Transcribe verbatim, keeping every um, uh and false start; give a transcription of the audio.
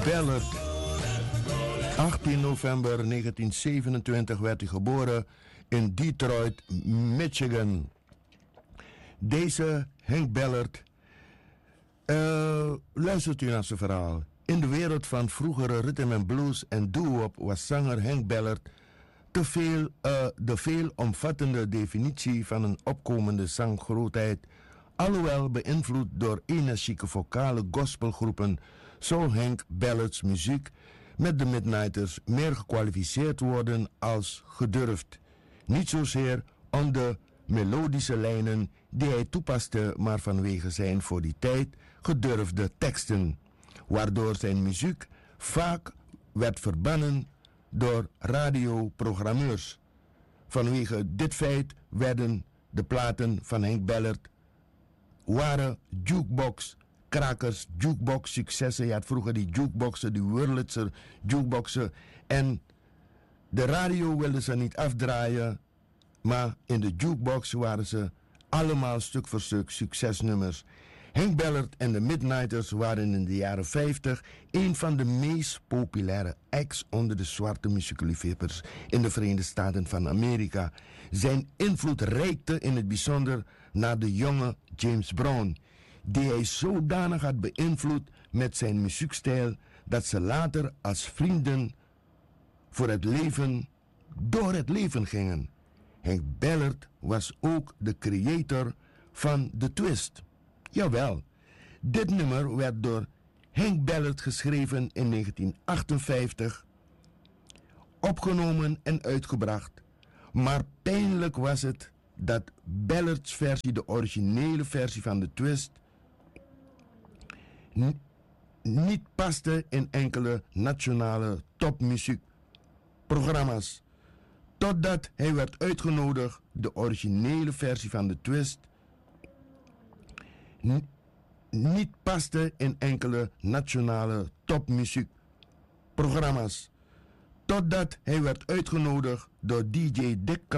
Ballard. achttien november negentienzevenentwintig werd hij geboren in Detroit, Michigan. Deze Henk Ballard, uh, luistert u naar zijn verhaal. In de wereld van vroegere rhythm and blues en doo-wop was zanger Henk Ballard te veel, uh, de veelomvattende definitie van een opkomende zanggrootheid. Alhoewel beïnvloed door energieke vocale gospelgroepen, zou Henk Ballard's muziek met de Midnighters meer gekwalificeerd worden als gedurfd. Niet zozeer om de melodische lijnen die hij toepaste, maar vanwege zijn voor die tijd gedurfde teksten, waardoor zijn muziek vaak werd verbannen door radioprogrammeurs. Vanwege dit feit werden de platen van Henk Ballard waren jukebox krakers, jukebox successen. Je had vroeger die jukeboxen, die Wurlitzer jukeboxen. En de radio wilden ze niet afdraaien, maar in de jukebox waren ze allemaal stuk voor stuk succesnummers. Henk Ballard en de Midnighters waren in de jaren vijftig een van de meest populaire acts onder de zwarte muziekliefhebbers in de Verenigde Staten van Amerika. Zijn invloed reikte in het bijzonder naar de jonge James Brown, die hij zodanig had beïnvloed met zijn muziekstijl dat ze later als vrienden voor het leven, door het leven gingen. Henk Ballard was ook de creator van The Twist. Jawel, dit nummer werd door Henk Ballard geschreven in negentien achtenvijftig, opgenomen en uitgebracht. Maar pijnlijk was het dat Ballard's versie, de originele versie van The Twist, n- niet paste in enkele nationale topmuziekprogramma's. Totdat hij werd uitgenodigd de originele versie van The Twist n- niet paste in enkele nationale topmuziekprogramma's. Totdat hij werd uitgenodigd door D J Dick